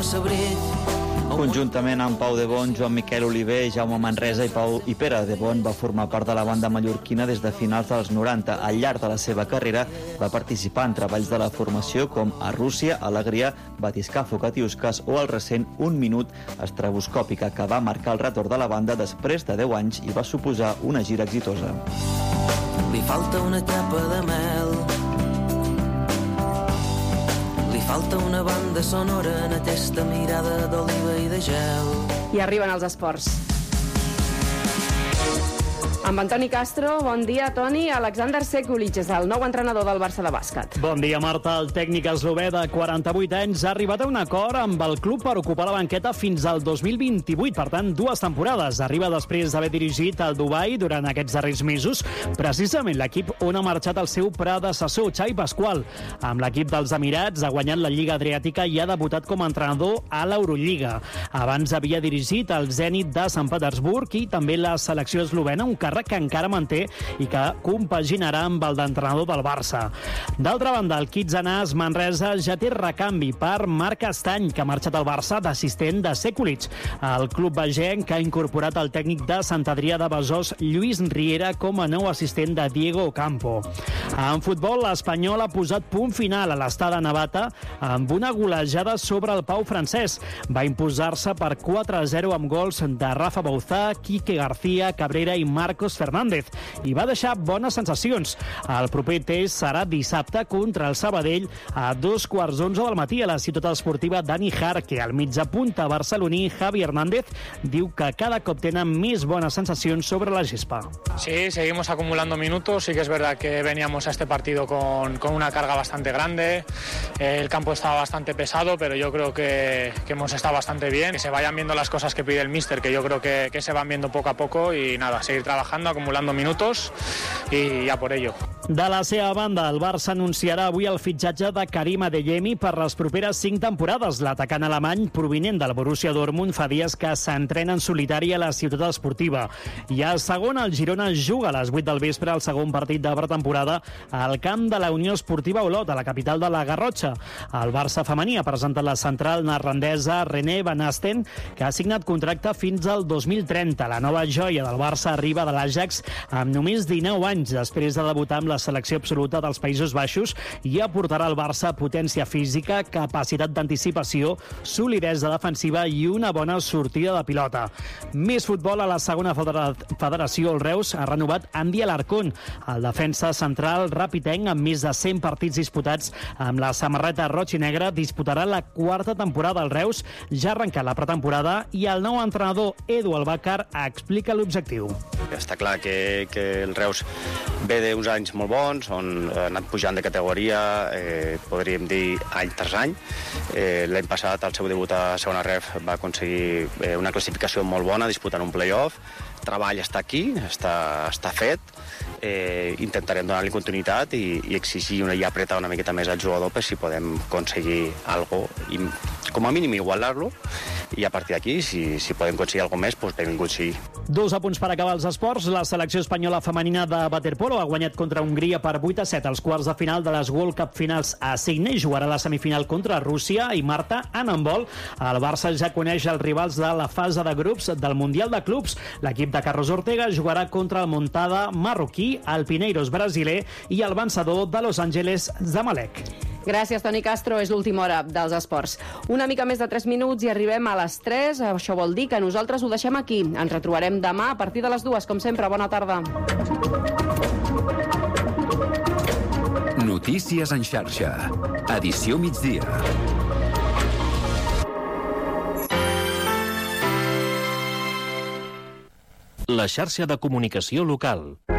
sabrit. Conjuntament amb Pau de Bon, Joan Miquel Oliver, Jaume Manresa i Pere de Bon va formar part de la banda mallorquina des de finals dels 90. Al llarg de la seva carrera va participar en treballs de la formació com A Rússia, Alegria, Batiscafo, Catiusques o el recent Un minut estroboscòpica, que va marcar el retorn de la banda després de 10 anys i va suposar una gira exitosa. Li falta una tapa de mel, li falta una banda sonora en aquesta mirada d'oliva i de gel. I arriben els esports. Amb Antoni Castro, bon dia, Toni. Alexander Sekulic és el nou entrenador del Barça de bàsquet. Bon dia, Marta. El tècnic eslové de 48 anys ha arribat a un acord amb el club per ocupar la banqueta fins al 2028, per tant, 2 temporades. Arriba després d'haver dirigit el Dubai durant aquests darrers mesos, precisament l'equip on ha marxat el seu predecessor, Xavi Pasqual. Amb l'equip dels Emirats ha guanyat la Lliga Adriàtica i ha debutat com a entrenador a l'Eurolliga. Abans havia dirigit el Zenit de Sant Petersburg i també la selecció eslovena, un càrrec que encara manté i que compaginarà amb el d'entrenador del Barça. D'altra banda, el Kitsanàs Manresa ja té recanvi per Marc Estany, que ha marxat al Barça d'assistent de Sekulic. El club vegenc ha incorporat el tècnic de Sant Adrià de Besòs, Lluís Riera, com a nou assistent de Diego Ocampo. En futbol, l'Espanyol ha posat punt final a l'estada Navata amb una golejada sobre el Pau francès. Va imposar-se per 4-0 amb gols de Rafa Bauzá, Quique García, Cabrera i Marcos Fernández, i va deixar bones sensacions. El proper test serà dissabte contra el Sabadell a 11:15 del matí a la ciutat esportiva Dani Jarque. El mitjapunta barceloní Javi Hernández diu que cada cop tenen més bones sensacions sobre la gespa. Sí, seguimos acumulando minutos. Sí que es verdad que veníamos a este partido con una carga bastante grande. El campo estaba bastante pesado, pero yo creo que hemos estado bastante bien. Que se vayan viendo las cosas que pide el míster, que yo creo que se van viendo poco a poco, y nada, seguir trabajando, acumulando minutos y ya por ello. De la seva banda, el Barça anunciarà avui el fitxatge de Karim Adeyemi per les properes 5 temporades. L'atacant alemany, provinent del Borussia Dortmund, fa dies que s'entrena en solitari a la ciutat esportiva. I a segona, el Girona juga a les 8 del vespre el segon partit de pretemporada al camp de la Unió Esportiva Olot, a la capital de la Garrotxa. El Barça femení ha presentat la central neerlandesa René Van Asten, que ha signat contracte fins al 2030. La nova joia del Barça arriba de l'Ajax amb només 19 anys, després de debutar amb la selecció absoluta dels Països Baixos, i aportarà al Barça potència física, capacitat d'anticipació, solidesa defensiva i una bona sortida de pilota. Més futbol a la segona federació. El Reus ha renovat Andy Alarcón, el defensa central rapitenc amb més de 100 partits disputats amb la samarreta roig i negra. Disputarà la 4ª temporada. El Reus ja ha arrencat la pretemporada i el nou entrenador Edu Albàcar explica l'objectiu. Està clar que el Reus ve d'uns anys molt bons, on ha anat pujant de categoria, podríem dir, any tras any. L'any passat, al seu debut a segona ref, va aconseguir una classificació molt bona, disputant un play-off. El treball està aquí, està fet. Intentarem donar-li continuïtat i exigir i apretar una miqueta més al jugador per si podem aconseguir alguna cosa, i com a mínim igualar-lo, i a partir d'aquí, si podem aconseguir alguna cosa més, doncs benvingut sigui. 2 apunts per acabar els esports. La selecció espanyola femenina de waterpolo ha guanyat contra Hongria per 8-7 als quarts de final de les World Cup finals a Sydney. Jugarà la semifinal contra Rússia. I Marta, en handbol, el Barça ja coneix els rivals de la fase de grups del Mundial de Clubs. L'equip de Carlos Ortega jugarà contra el Montada marroquí, el Pineiros brasiler i el vencedor de Los Angeles Zamalek. Gràcies, Toni Castro. És l'última hora dels esports. Una mica més de 3 minuts i arribem a les 3. Això vol dir que nosaltres ho deixem aquí. Ens retrobarem demà a partir de les 2, com sempre. Bona tarda. Notícies en xarxa. Edició migdia. La xarxa de comunicació local.